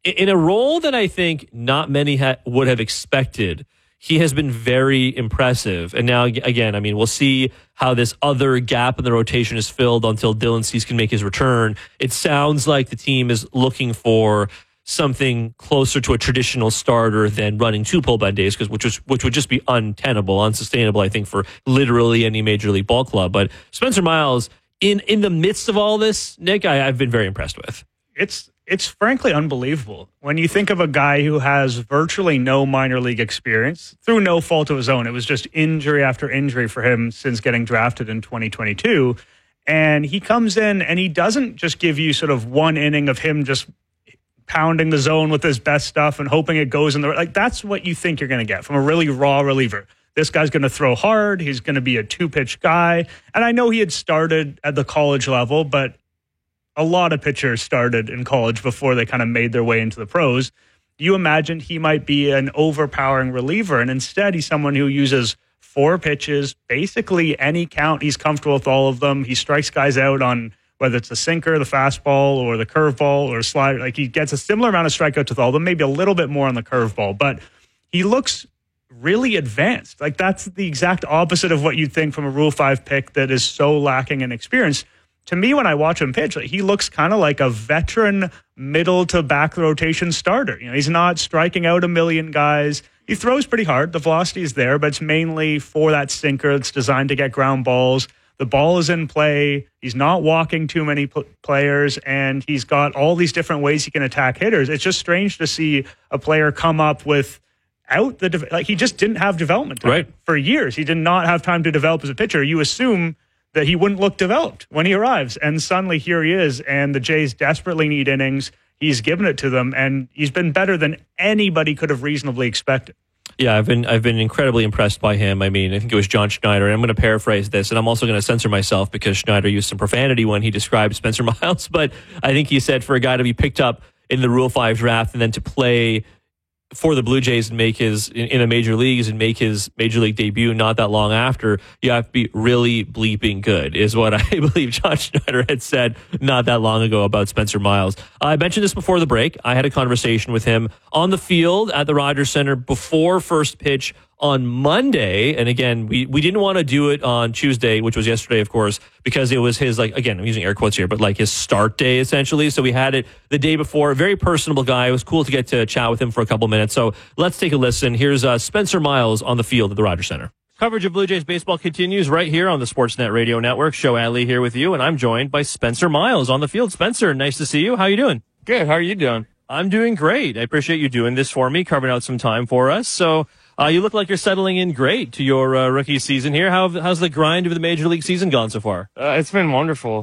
in a role that I think not many would have expected, he has been very impressive. And now, again, I mean, we'll see how this other gap in the rotation is filled until Dylan Cease can make his return. It sounds like the team is looking for something closer to a traditional starter than running 2 pull-down days, which would just be untenable, unsustainable, I think, for literally any major league ball club. But Spencer Miles, in the midst of all this, Nick, I've been very impressed with. It's frankly unbelievable when you think of a guy who has virtually no minor league experience through no fault of his own. It was just injury after injury for him since getting drafted in 2022. And he comes in and he doesn't just give you sort of one inning of him just pounding the zone with his best stuff and hoping it goes in the like. That's what you think you're going to get from a really raw reliever. This guy's going to throw hard. He's going to be a 2-pitch guy. And I know he had started at the college level, but a lot of pitchers started in college before they kind of made their way into the pros. You imagined he might be an overpowering reliever, and instead he's someone who uses 4 pitches, basically any count. He's comfortable with all of them. He strikes guys out on whether it's the sinker, the fastball, or the curveball, or slider. Like, he gets a similar amount of strikeouts with all of them, maybe a little bit more on the curveball, but he looks really advanced. Like, that's the exact opposite of what you'd think from a Rule 5 pick that is so lacking in experience. To me, when I watch him pitch, he looks kind of like a veteran middle to back rotation starter. You know, he's not striking out a million guys. He throws pretty hard. The velocity is there, but it's mainly for that sinker that's designed to get ground balls. The ball is in play. He's not walking too many players, and he's got all these different ways he can attack hitters. It's just strange to see a player come up without he just didn't have development time. Right. For years. He did not have time to develop as a pitcher. You assume that he wouldn't look developed when he arrives, and suddenly here he is, and the Jays desperately need innings. He's given it to them, and he's been better than anybody could have reasonably expected. Yeah, I've been incredibly impressed by him. I mean, I think it was John Schneider, and I'm going to paraphrase this, and I'm also going to censor myself because Schneider used some profanity when he described Spencer Miles, but I think he said for a guy to be picked up in the Rule 5 draft and then to play for the Blue Jays and make in the major leagues and make his major league debut not that long after, you have to be really bleeping good, is what I believe John Schneider had said not that long ago about Spencer Miles. I mentioned this before the break. I had a conversation with him on the field at the Rogers Center before first pitch on Monday. And again, we didn't want to do it on Tuesday, which was yesterday, of course, because it was his, again, I'm using air quotes here, but his start day, essentially. So we had it the day before. A very personable guy. It was cool to get to chat with him for a couple minutes. So let's take a listen. Here's Spencer Miles on the field at the Rogers Center. Coverage of Blue Jays baseball continues right here on the Sportsnet Radio Network. Show Adley here with you, and I'm joined by Spencer Miles on the field. Spencer, nice to see you. How are you doing? Good. How are you doing? I'm doing great. I appreciate you doing this for me, carving out some time for us. So you look like you're settling in great to your rookie season here. How's the grind of the Major League season gone so far? It's been wonderful.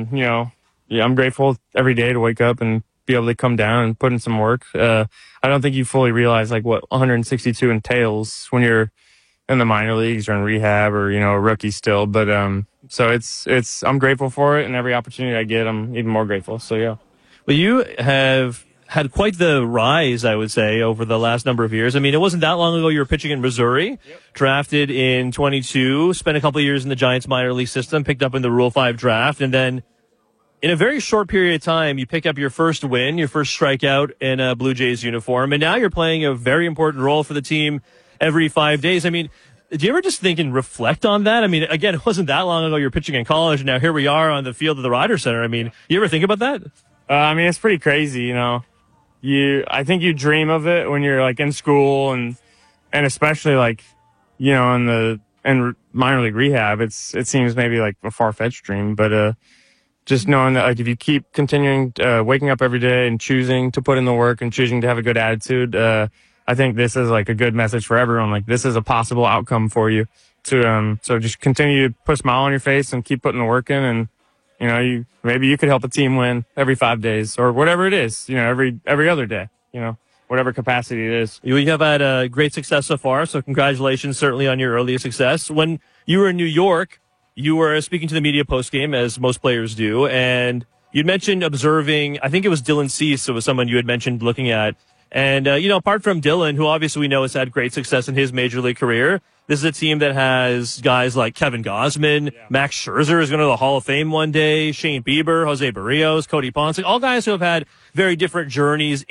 I'm grateful every day to wake up and be able to come down and put in some work. I don't think you fully realize what 162 entails when you're in the minor leagues or in rehab or, a rookie still. But so it's I'm grateful for it, and every opportunity I get, I'm even more grateful. So, yeah. Well, you have had quite the rise, I would say, over the last number of years. I mean, it wasn't that long ago you were pitching in Missouri, drafted in 22, spent a couple of years in the Giants minor league system, picked up in the Rule 5 draft, and then in a very short period of time, you pick up your first win, your first strikeout in a Blue Jays uniform, and now you're playing a very important role for the team every 5 days. I mean, do you ever just think and reflect on that? I mean, again, it wasn't that long ago you were pitching in college, and now here we are on the field of the Rogers Center. I mean, you ever think about that? It's pretty crazy, I think you dream of it when you're in school and especially in minor league rehab. It seems maybe a far-fetched dream, but just knowing that if you keep continuing waking up every day and choosing to put in the work and choosing to have a good attitude, I think this is a good message for everyone. This is a possible outcome for you to so just continue to put a smile on your face and keep putting the work in, and maybe you could help a team win every 5 days or whatever it is, every other day, whatever capacity it is. You have had great success so far, so congratulations certainly on your early success. When you were in New York, you were speaking to the media postgame, as most players do, and you'd mentioned observing, I think it was Dylan Cease, it was someone you had mentioned looking at. And, apart from Dylan, who obviously we know has had great success in his major league career, this is a team that has guys like Kevin Gausman, Max Scherzer is going to the Hall of Fame one day, Shane Bieber, Jose Barrios, Cody Ponce, all guys who have had very different journeys